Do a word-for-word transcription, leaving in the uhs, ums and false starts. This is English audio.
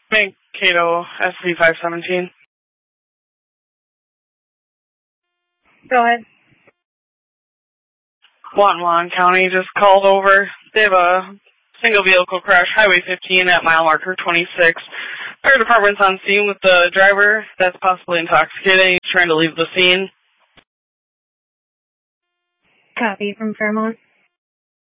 Mankato, S C five seventeen. Go ahead. Watonwan County just called over. They have a single vehicle crash, Highway fifteen at mile marker twenty-six. Fire department's on scene with the driver that's possibly intoxicated. He's trying to leave the scene. Copy from Fairmont.